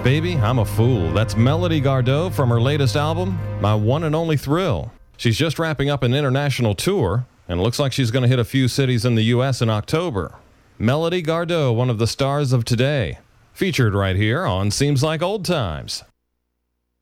Baby, I'm a Fool. That's Melody Gardot from her latest album, My One and Only Thrill. She's just wrapping up an international tour, and looks like she's going to hit a few cities in the U.S. in October. Melody Gardot, one of the stars of today. Featured right here on Seems Like Old Times.